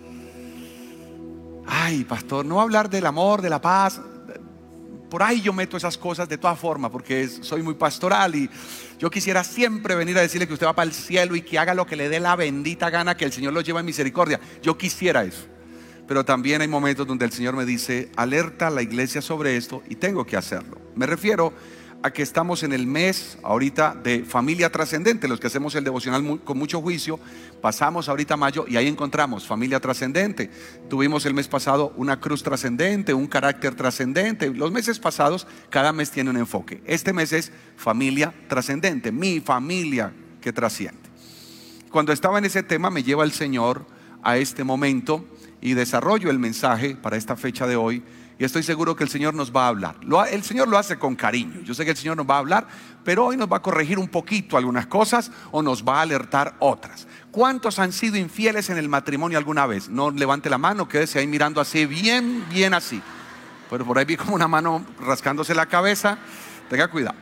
Ay, pastor, no va a hablar del amor, de la paz. Por ahí yo meto esas cosas de todas formas, porque soy muy pastoral y yo quisiera siempre venir a decirle que usted va para el cielo y que haga lo que le dé la bendita gana, que el Señor lo lleva en misericordia. Yo quisiera eso. Pero también hay momentos donde el Señor me dice, alerta a la iglesia sobre esto, y tengo que hacerlo. Me refiero a que estamos en el mes ahorita de familia trascendente. Los que hacemos el devocional con mucho juicio, pasamos ahorita mayo y ahí encontramos familia trascendente. Tuvimos el mes pasado una cruz trascendente, un carácter trascendente. Los meses pasados, cada mes tiene un enfoque. Este mes es familia trascendente, mi familia que trasciende. Cuando estaba en ese tema, me lleva el Señor a este momento y desarrollo el mensaje para esta fecha de hoy. Y estoy seguro que el Señor nos va a hablar. El Señor lo hace con cariño. Yo sé que el Señor nos va a hablar, pero hoy nos va a corregir un poquito algunas cosas o nos va a alertar otras. ¿Cuántos han sido infieles en el matrimonio alguna vez? No levante la mano, quédese ahí mirando así, bien así. Pero por ahí vi como una mano rascándose la cabeza. Tenga cuidado.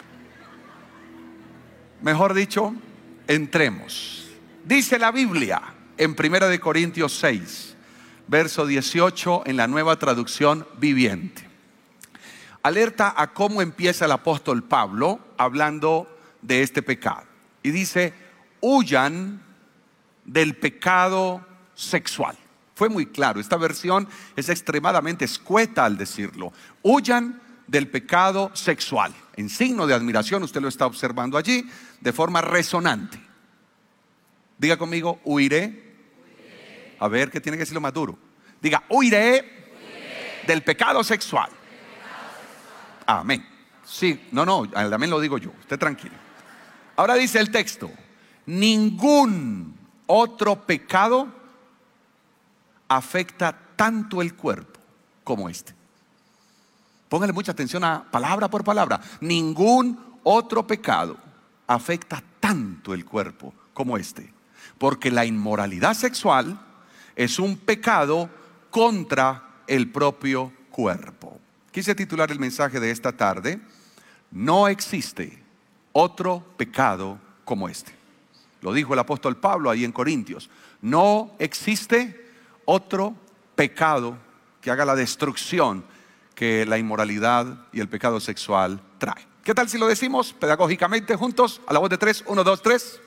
Mejor dicho, entremos. Dice la Biblia en 1 Corintios 6. Verso 18 en la Nueva Traducción Viviente. Alerta a cómo empieza el apóstol Pablo hablando de este pecado. Y dice, huyan del pecado sexual. Fue muy claro, esta versión es extremadamente escueta al decirlo. Huyan del pecado sexual. En signo de admiración, usted lo está observando allí, de forma resonante. Diga conmigo, huiré. A ver, ¿qué tiene que decirlo más duro? Diga, huiré del pecado sexual. Amén. Sí, no, el amén lo digo yo, usted tranquilo. Ahora dice el texto, ningún otro pecado afecta tanto el cuerpo como este. Póngale mucha atención a palabra por palabra. Ningún otro pecado afecta tanto el cuerpo como este. Porque la inmoralidad sexual es un pecado contra el propio cuerpo. Quise titular el mensaje de esta tarde, no existe otro pecado como este. Lo dijo el apóstol Pablo ahí en Corintios. No existe otro pecado que haga la destrucción que la inmoralidad y el pecado sexual trae. ¿Qué tal si lo decimos pedagógicamente juntos? A la voz de tres, 1, 2, 3.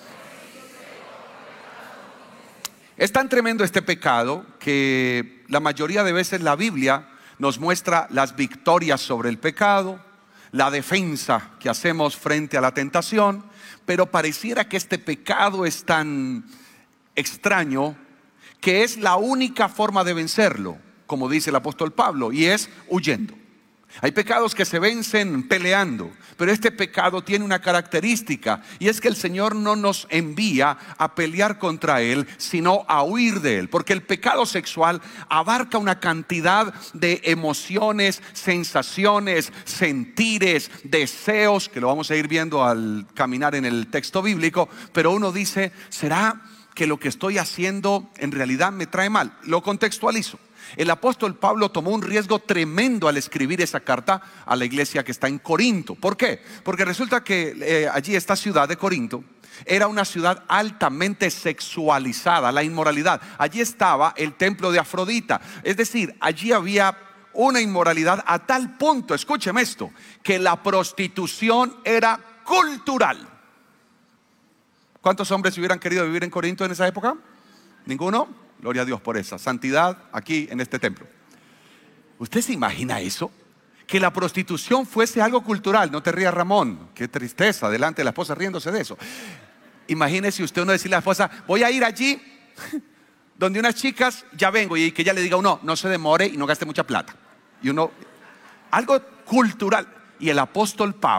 Es tan tremendo este pecado que la mayoría de veces la Biblia nos muestra las victorias sobre el pecado, la defensa que hacemos frente a la tentación, pero pareciera que este pecado es tan extraño que es la única forma de vencerlo, como dice el apóstol Pablo, y es huyendo. Hay pecados que se vencen peleando, pero este pecado tiene una característica, y es que el Señor no nos envía a pelear contra él, sino a huir de él. Porque el pecado sexual abarca una cantidad de emociones, sensaciones, sentires, deseos, que lo vamos a ir viendo al caminar en el texto bíblico. Pero uno dice, ¿será que lo que estoy haciendo en realidad me trae mal? Lo contextualizo. El apóstol Pablo tomó un riesgo tremendo al escribir esa carta a la iglesia que está en Corinto. ¿Por qué? Porque resulta que allí esta ciudad de Corinto era una ciudad altamente sexualizada, la inmoralidad. Allí estaba el templo de Afrodita. Es decir, allí había una inmoralidad a tal punto, escúcheme esto, que la prostitución era cultural. ¿Cuántos hombres hubieran querido vivir en Corinto en esa época? ¿Ninguno? Gloria a Dios por esa santidad aquí en este templo. ¿Usted se imagina eso? Que la prostitución fuese algo cultural. No te rías, Ramón, qué tristeza delante de la esposa riéndose de eso. Imagínese usted uno decirle a la esposa, voy a ir allí donde unas chicas, ya vengo, y que ella le diga uno, no se demore y no gaste mucha plata. Y uno, algo cultural. Y el apóstol Pablo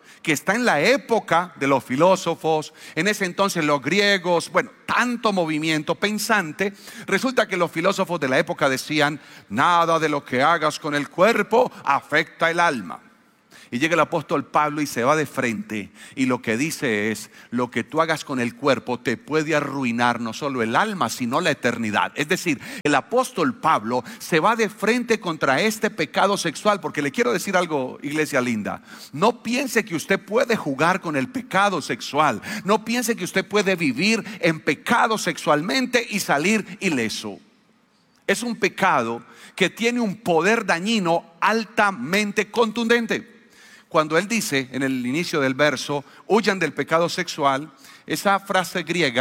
que está en la época de los filósofos, en ese entonces los griegos, bueno, tanto movimiento pensante. Resulta que los filósofos de la época decían: nada de lo que hagas con el cuerpo afecta el alma. Y llega el apóstol Pablo y se va de frente, y lo que dice es: lo que tú hagas con el cuerpo te puede arruinar no solo el alma, sino la eternidad. Es decir, el apóstol Pablo se va de frente contra este pecado sexual, porque le quiero decir algo, iglesia linda: no piense que usted puede jugar con el pecado sexual. No piense que usted puede vivir en pecado sexualmente y salir ileso. Es un pecado que tiene un poder dañino altamente contundente. Cuando él dice en el inicio del verso: huyan del pecado sexual, esa frase griega